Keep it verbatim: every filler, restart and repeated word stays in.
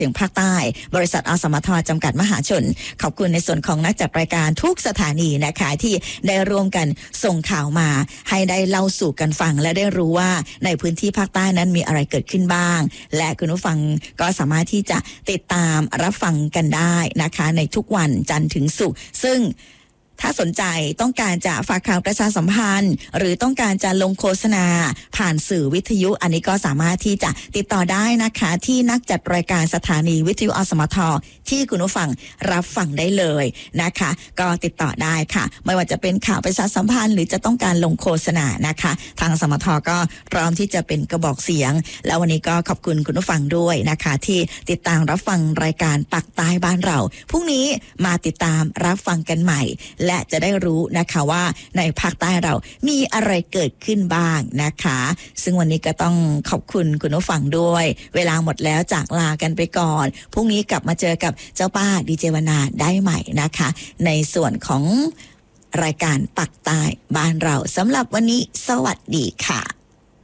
เสียงภาคใต้บริษัทอสมทจำกัดมหาชนขอบคุณในส่วนของนักจัดรายการทุกสถานีนะคะที่ได้ร่วมกันส่งข่าวมาให้ได้เล่าสู่กันฟังและได้รู้ว่าในพื้นที่ภาคใต้นั้นมีอะไรเกิดขึ้นบ้างและคุณผู้ฟังก็สามารถที่จะติดตามรับฟังกันได้นะคะในทุกวันจันทร์ถึงศุกร์ซึ่งถ้าสนใจต้องการจะฝากข่าวประชาสัมพันธ์หรือต้องการจะลงโฆษณาผ่านสื่อวิทยุอันนี้ก็สามารถที่จะติดต่อได้นะคะที่นักจัดรายการสถานีวิทยุอสมทที่คุณผู้ฟังรับฟังได้เลยนะคะก็ติดต่อได้ค่ะไม่ว่าจะเป็นข่าวประชาสัมพันธ์หรือจะต้องการลงโฆษณานะคะทางสมทก็พร้อมที่จะเป็นกระบอกเสียงแล้ววันนี้ก็ขอบคุณคุณผู้ฟังด้วยนะคะที่ติดตามรับฟังรายการปักใต้บ้านเราพรุ่งนี้มาติดตามรับฟังกันใหม่และจะได้รู้นะคะว่าในภาคใต้เรามีอะไรเกิดขึ้นบ้างนะคะซึ่งวันนี้ก็ต้องขอบคุณคุณผู้ฟังด้วยเวลาหมดแล้วจากลากันไปก่อนพรุ่งนี้กลับมาเจอกับเจ้าป้าดีเจวนาได้ใหม่นะคะในส่วนของรายการปักใต้บ้านเราสำหรับวันนี้สวัสดีค่ะ